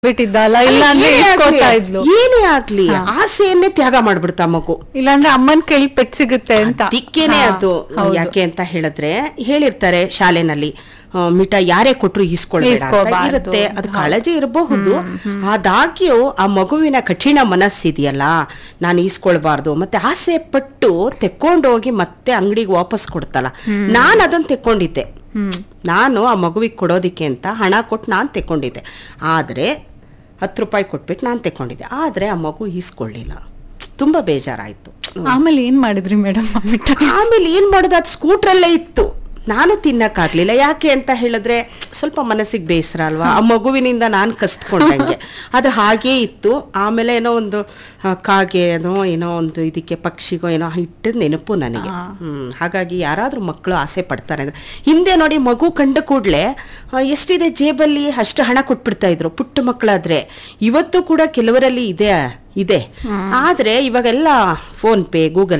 ಬಿಟ್ಟಿದ್ದಲ್ಲ ಇಲ್ಲ ಅಂದ್ರೆ ಇಸ್ಕೊತಾ ಇದ್ಲು. ಏನೇ ಆಗ್ಲಿ ಆಸೆಯನ್ನೇ ತ್ಯಾಗ ಮಾಡ್ಬಿಡ್ತಾ ಮಗು. ಇಲ್ಲಾಂದ್ರೆ ಅಮ್ಮನ್ ಕೈಲಿ ಪೆಟ್ ಸಿಗುತ್ತೆ ಅಂತ. ದಿಕ್ಕೇನೆ ಅದು. ಯಾಕೆ ಅಂತ ಹೇಳಿದ್ರೆ ಹೇಳಿರ್ತಾರೆ ಶಾಲೆನಲ್ಲಿ ಮಿಠಾಯಿ ಯಾರೇ ಕೊಟ್ರು ಇರುತ್ತೆ. ಅದು ಕಾಳಜಿ ಇರಬಹುದು. ಆದಾಗ್ಯೂ ಆ ಮಗುವಿನ ಕಠಿಣ ಮನಸ್ಸಿದೆಯಲ್ಲ, ನಾನು ಈಸ್ಕೊಳ್ಬಾರ್ದು ಮತ್ತೆ ಆಸೆ ಪಟ್ಟು ತೆಕ್ಕೊಂಡೋಗಿ ಮತ್ತೆ ಅಂಗಡಿಗೆ ವಾಪಸ್ ಕೊಡ್ತಲ್ಲ, ನಾನು ಅದನ್ನ ತೆಕ್ಕೊಂಡಿದ್ದೆ. ನಾನು ಆ ಮಗುವಿಗೆ ಕೊಡೋದಿಕ್ಕೆ ಅಂತ ಹಣ ಕೊಟ್ಟು ನಾನು ತೆಕ್ಕೊಂಡಿದ್ದೆ. ಆದ್ರೆ 10 ರೂಪಾಯಿ ಕೊಟ್ಬಿಟ್ಟು ನಾನು ತೆಕ್ಕೊಂಡಿದ್ದೆ. ಆದ್ರೆ ಆ ಮಗು ಈಸ್ಕೊಳ್ಳಿಲ್ಲ. ತುಂಬಾ ಬೇಜಾರಾಯ್ತು. ಆಮೇಲೆ ಏನ್ ಮಾಡಿದ್ರಿ ಮೇಡಮ್? ಆಮೇಲೆ ಏನ್ ಮಾಡೋದು, ಅದು ಸ್ಕೂಟ್ರಲ್ಲೇ ಇತ್ತು. ನಾನು ತಿನ್ನಕ್ಕಾಗ್ಲಿಲ್ಲ. ಯಾಕೆ ಅಂತ ಹೇಳಿದ್ರೆ ಸ್ವಲ್ಪ ಮನಸ್ಸಿಗೆ ಬೇಸರ ಅಲ್ವಾ, ಆ ಮಗುವಿನಿಂದ ನಾನು ಕಸ್ತ್ಕೊಂಡಂಗೆ ಅದು ಹಾಗೇ ಇತ್ತು. ಆಮೇಲೆ ಏನೋ ಒಂದು ಕಾಗೆ ಏನೋ ಒಂದು ಇದಕ್ಕೆ ಪಕ್ಷಿಗೋ ಏನೋ ಇಟ್ಟದ ನೆನಪು ನನಗೆ. ಹಾಗಾಗಿ ಯಾರಾದ್ರೂ ಮಕ್ಕಳು ಆಸೆ ಪಡ್ತಾರೆ ಅಂದ್ರೆ, ಹಿಂದೆ ನೋಡಿ ಮಗು ಕಂಡ ಕೂಡ್ಲೆ ಎಷ್ಟಿದೆ ಜೇಬಲ್ಲಿ ಅಷ್ಟು ಹಣ ಕೊಟ್ಬಿಡ್ತಾ ಇದ್ರು ಪುಟ್ಟ ಮಕ್ಕಳಾದ್ರೆ. ಇವತ್ತು ಕೂಡ ಕೆಲವರಲ್ಲಿ ಇದೆ. ಆದ್ರೆ ಇವಾಗೆಲ್ಲ ಫೋನ್ ಪೇ, ಗೂಗಲ್